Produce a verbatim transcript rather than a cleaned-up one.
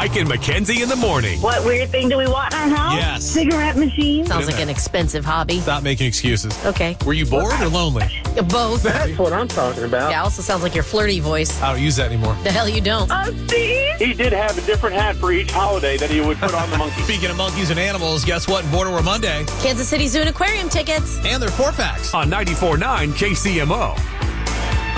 Mike and Mackenzie in the morning. What weird thing do we want in our house? Yes. Cigarette machine? Sounds like an expensive hobby. Stop making excuses. Okay. Were you bored or lonely? Both. That's what I'm talking about. Yeah, also sounds like your flirty voice. I don't use that anymore. The hell you don't. Oh, Steve? He did have a different hat for each holiday that he would put on the monkey. Speaking of monkeys and animals, guess what? Border War Monday. Kansas City Zoo and Aquarium tickets. And their four packs. On ninety-four point nine K C M O.